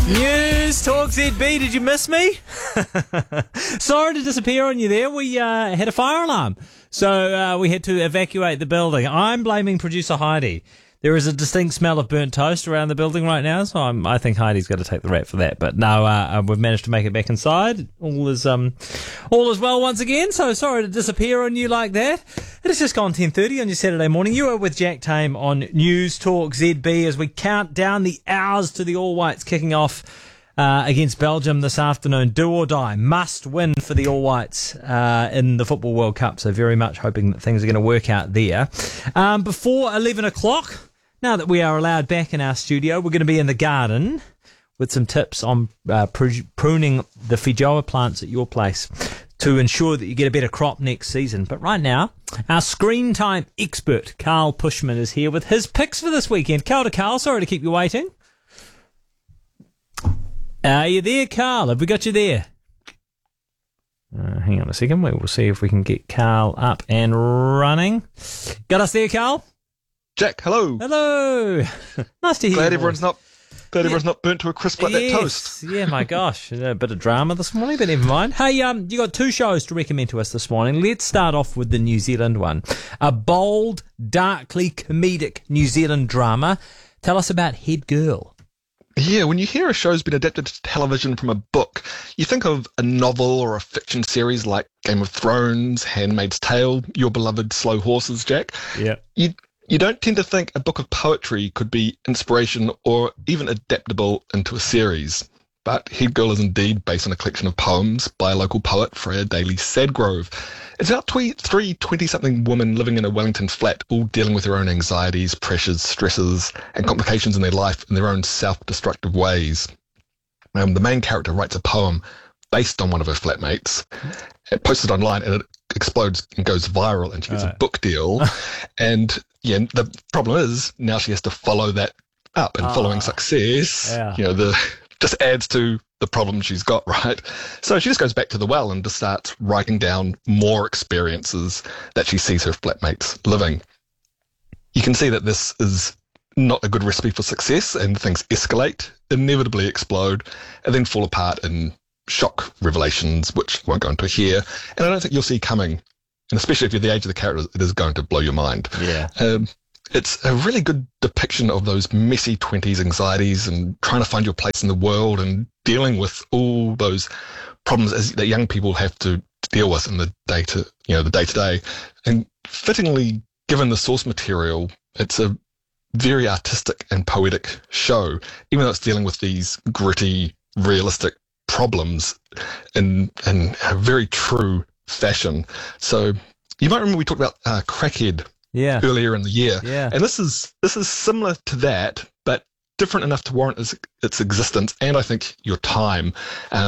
News Talk ZB, did you miss me? Sorry to disappear on you there. We had a fire alarm, so we had to evacuate the building. I'm blaming producer Heidi. There is a distinct smell of burnt toast around the building right now, so I think Heidi's got to take the rap for that. But no, we've managed to make it back inside. All is well once again, so sorry to disappear on you like that. It has just gone 10:30 on your Saturday morning. You are with Jack Tame on News Talk ZB as we count down the hours to the All Whites kicking off against Belgium this afternoon. Do or die. Must win for the All Whites in the Football World Cup, so very much hoping that things are going to work out there. Before 11 o'clock, now that we are allowed back in our studio, we're going to be in the garden with some tips on pruning the feijoa plants at your place to ensure that you get a better crop next season. But right now, our screen time expert, Carl Pushman, is here with his picks for this weekend. Kia ora, Carl. Sorry to keep you waiting. Are you there, Carl? Have we got you there? Hang on a second. We'll see if we can get Carl up and running. Got us there, Carl? Jack, hello. Hello. Nice to hear Glad you. everyone's not burnt to a crisp like that toast. Yeah, my gosh. A bit of drama this morning, but never mind. Hey, you got two shows to recommend to us this morning. Let's start off with the New Zealand one. A bold, darkly comedic New Zealand drama. Tell us about Head Girl. Yeah, when you hear a show's been adapted to television from a book, you think of a novel or a fiction series like Game of Thrones, Handmaid's Tale, your beloved Slow Horses, Jack. Yeah. You don't tend to think a book of poetry could be inspiration or even adaptable into a series. But Head Girl is indeed based on a collection of poems by a local poet, Freya Daly Sadgrove. It's about three 20-something women living in a Wellington flat, all dealing with their own anxieties, pressures, stresses, and complications in their life in their own self-destructive ways. The main character writes a poem based on one of her flatmates. It posted online and it explodes and goes viral and she gets a book deal. And yeah, the problem is now she has to follow that up, and following success, just adds to the problem she's got, right? So she just goes back to the well and just starts writing down more experiences that she sees her flatmates living. You can see that this is not a good recipe for success, and things escalate, inevitably explode, and then fall apart in shock revelations, which I won't go into here, and I don't think you'll see coming. And especially if you're the age of the characters, it is going to blow your mind. Yeah. It's a really good depiction of those messy 20s anxieties and trying to find your place in the world and dealing with all those problems that young people have to deal with in the day-to-day. And fittingly, given the source material, it's a very artistic and poetic show, even though it's dealing with these gritty, realistic problems in a very true fashion. So you might remember we talked about Crackhead earlier in the year. Yeah. And this is similar to that, but different enough to warrant its existence and I think your time.